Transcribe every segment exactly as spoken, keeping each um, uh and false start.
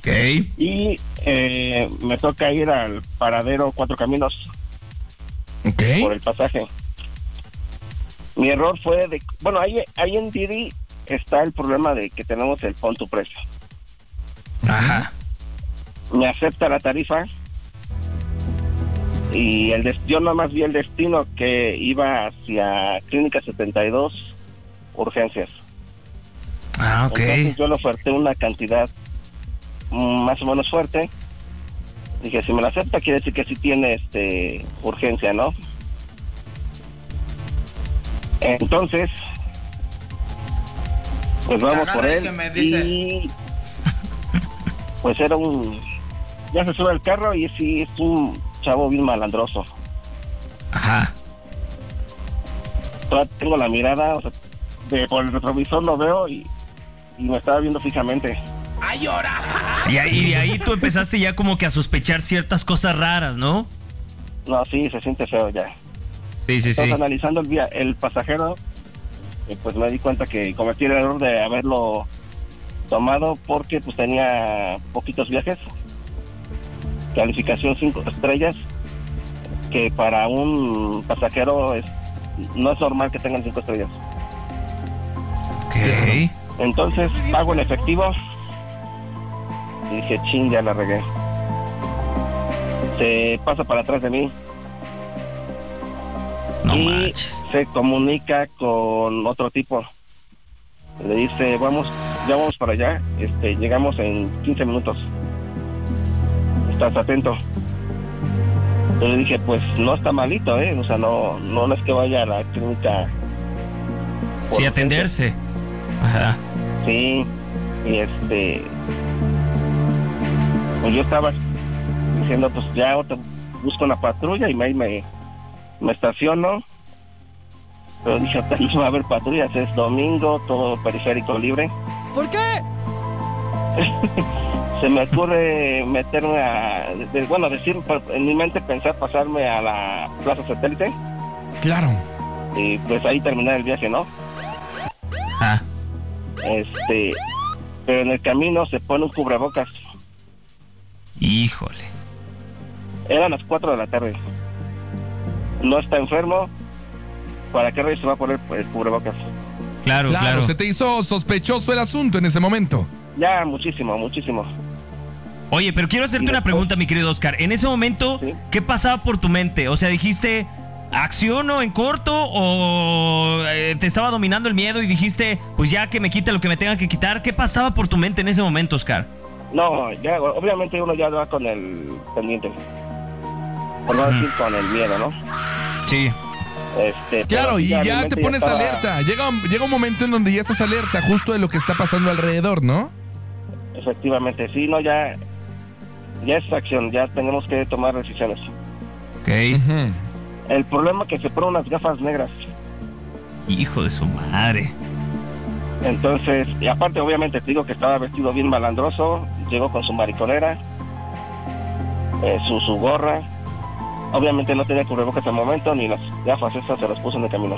Ok. Y eh, me toca ir al paradero Cuatro Caminos. Ok. Por el pasaje. Mi error fue de... Bueno, ahí, ahí en Didi está el problema de que tenemos el pon tu precio. Ajá. Me acepta la tarifa y el des- yo nada más vi el destino que iba hacia Clínica setenta y dos, urgencias. Ah, ok. Entonces yo le oferté una cantidad mm, más o menos fuerte. Dije, si me la acepta quiere decir que sí tiene este urgencia, ¿no? Entonces, pues vamos Agarra por el él que me dice. y pues era un... Ya se sube al carro y sí es un chavo bien malandroso. Ajá. Todavía tengo la mirada, o sea, de, por el retrovisor lo veo y, y me estaba viendo fijamente. ¡Ay, llora! Y ahí, y de ahí tú empezaste ya como que a sospechar ciertas cosas raras, ¿no? No, sí, se siente feo ya. Sí, sí, Entonces, sí. analizando el, via- el pasajero, eh, pues me di cuenta que cometí el error de haberlo tomado porque pues tenía poquitos viajes. Calificación cinco estrellas, que para un pasajero es no es normal que tengan cinco estrellas. Ok. Entonces pago en efectivo y dije, chin, ya la regué. Se pasa para atrás de mí No y manches. se comunica con otro tipo. Le dice, vamos, ya vamos para allá, este, llegamos en quince minutos. ¿Estás atento? Yo le dije, pues no está malito, ¿eh? O sea, no, no es que vaya a la clínica. por Sí, urgencia. atenderse. Ajá. Sí, y este... Pues yo estaba diciendo, pues ya ahorita busco una patrulla y me, me, me estaciono. Pero dije, ahorita no va a haber patrullas, es domingo, todo periférico libre. ¿Por qué? Se me ocurre meterme a... de- bueno, decir, en mi mente pensar pasarme a la Plaza Satélite Claro. y pues ahí terminar el viaje, ¿no? Ajá. Este... Pero en el camino se pone un cubrebocas. Híjole. Eran las cuatro de la tarde. No está enfermo. ¿Para qué rayos se va a poner el cubrebocas? Claro, Claro, claro. se te hizo sospechoso el asunto en ese momento. Ya, muchísimo, muchísimo. Oye, pero quiero hacerte Y una después- pregunta, mi querido Oscar. En ese momento, Sí. ¿qué pasaba por tu mente? O sea, dijiste, ¿acciono en corto o eh, te estaba dominando el miedo y dijiste, pues ya que me quite lo que me tenga que quitar? ¿Qué pasaba por tu mente en ese momento, Oscar? No, ya, obviamente uno ya va con el pendiente. Por no Ujú. decir con el miedo, ¿no? Sí. Este, Claro, pero y mi ya mente te pones estaba- alerta. Llega, llega un momento en donde ya estás alerta justo de lo que está pasando alrededor, ¿no? Efectivamente, sí, no, ya, ya es acción, ya tenemos que tomar decisiones. Ok. Ujú. El problema es que se ponen unas gafas negras. Hijo de su madre. Entonces, y aparte obviamente te digo que estaba vestido bien malandroso, llegó con su mariconera, eh, su, su gorra. Obviamente no tenía cubrebocas al momento, ni las gafas esas se las puso en el camino.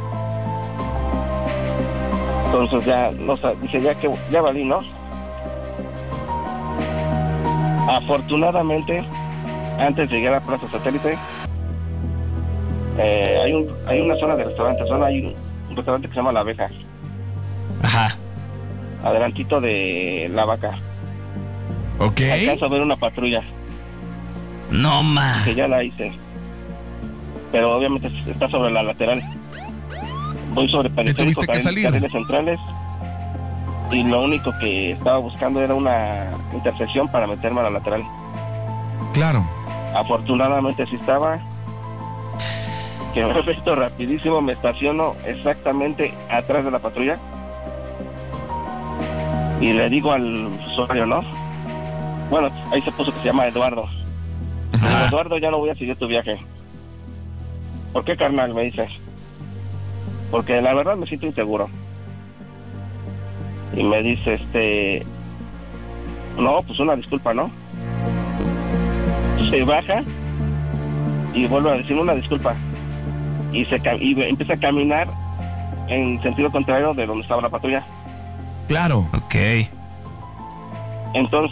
Entonces ya, no sé, dije, ya que ya valí, ¿no? Afortunadamente, antes de llegar a Plaza Satélite, eh, hay un hay una zona de restaurantes, zona hay un, un restaurante que se llama La Abeja, Ajá. adelantito de La Vaca. Ok. Alcanzo a ver una patrulla, No ma. que ya la hice, pero obviamente está sobre la lateral. Voy sobre periférico, tuviste que carriles, salir. carriles centrales, y lo único que estaba buscando era una intersección para meterme a la lateral. Claro. Afortunadamente sí estaba, que me meto rapidísimo, me estaciono exactamente atrás de la patrulla y le digo al usuario, ¿no? Bueno, ahí se puso que se llama Eduardo. Le digo, Ajá. Eduardo, ya no voy a seguir tu viaje. ¿Por qué, carnal? Me dice. Porque la verdad me siento inseguro. Y me dice, este... No, pues una disculpa, ¿no? Se baja y vuelve a decir una disculpa. Y, se ca- y empieza a caminar en sentido contrario de donde estaba la patrulla. Claro. Ok. Entonces